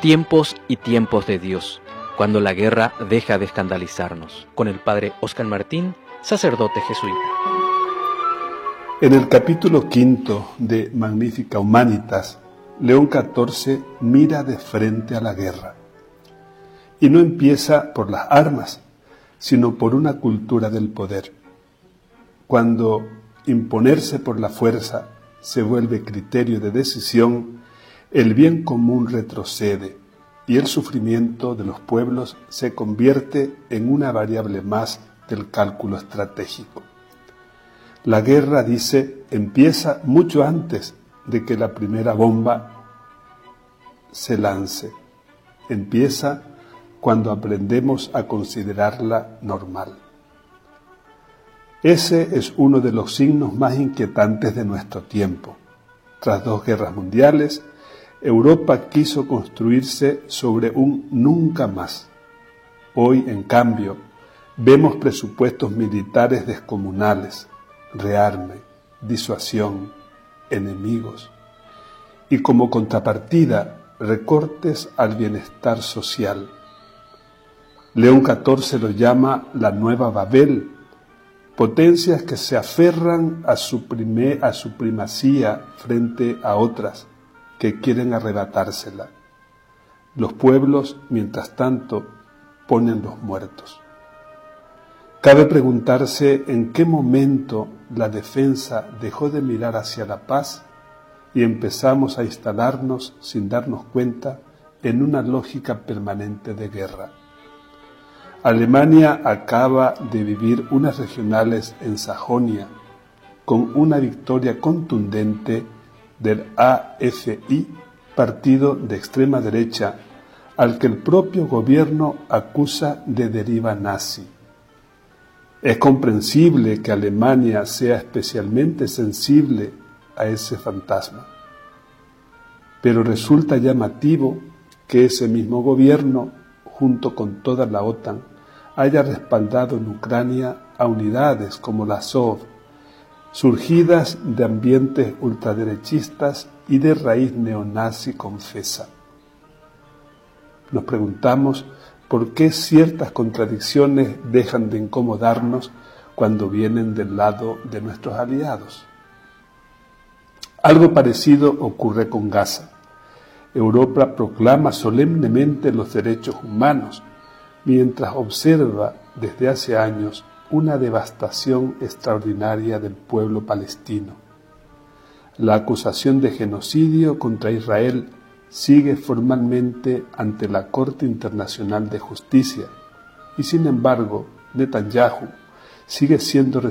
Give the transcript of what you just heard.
Tiempos y tiempos de Dios, cuando la guerra deja de escandalizarnos, con el padre Óscar Martín, sacerdote jesuita. En el capítulo 5 de Magnificat Humanitas, León XIV mira de frente a la guerra. Y no empieza por las armas, sino por una cultura del poder. Cuando imponerse por la fuerza se vuelve criterio de decisión, el bien común retrocede y el sufrimiento de los pueblos se convierte en una variable más del cálculo estratégico. La guerra, dice, empieza mucho antes de que la primera bomba se lance. Empieza cuando aprendemos a considerarla normal. Ese es uno de los signos más inquietantes de nuestro tiempo. Tras 2 guerras mundiales, Europa quiso construirse sobre un nunca más. Hoy, en cambio, vemos presupuestos militares descomunales, rearme, disuasión, enemigos y como contrapartida recortes al bienestar social. León XIV lo llama la nueva Babel, potencias que se aferran a su primacía frente a otras que quieren arrebatársela. Los pueblos, mientras tanto, ponen los muertos. Cabe preguntarse en qué momento la defensa dejó de mirar hacia la paz y empezamos a instalarnos, sin darnos cuenta, en una lógica permanente de guerra. Alemania acaba de vivir unas regionales en Sajonia con una victoria contundente del AfI, partido de extrema derecha, al que el propio gobierno acusa de deriva nazi. Es comprensible que Alemania sea especialmente sensible a ese fantasma, pero resulta llamativo que ese mismo gobierno, junto con toda la OTAN, haya respaldado en Ucrania a unidades como la Azov, surgidas de ambientes ultraderechistas y de raíz neonazi confesa. Nos preguntamos por qué ciertas contradicciones dejan de incomodarnos cuando vienen del lado de nuestros aliados. Algo parecido ocurre con Gaza. Europa proclama solemnemente los derechos humanos, mientras observa desde hace años una devastación extraordinaria del pueblo palestino. La acusación de genocidio contra Israel sigue formalmente ante la Corte Internacional de Justicia y, sin embargo, Netanyahu sigue siendo